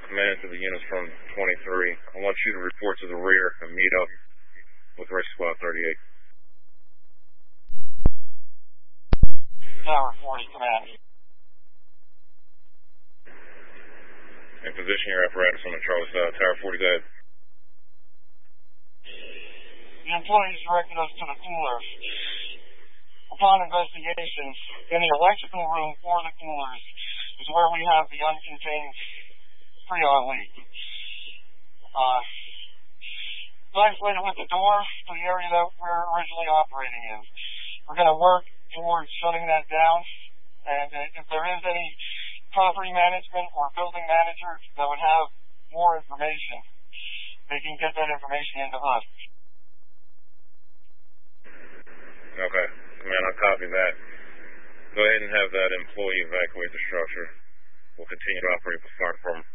command to the units from 23. I want you to report to the rear and meet up with Rescue Squad 38. Tower 40, command. And position your apparatus on the Charlie side. Tower 40, go ahead. The employees directed us to the cooler. Upon investigation, in the electrical room for the coolers is where we have the uncontained Freon leak. Isolated with the door to the area that we're originally operating in. We're going to work towards shutting that down, and if there is any property management or building manager that would have more information, they can get that information into us. Okay. Command, I'll copy that. Go ahead and have that employee evacuate the structure. We'll continue to operate with fire department.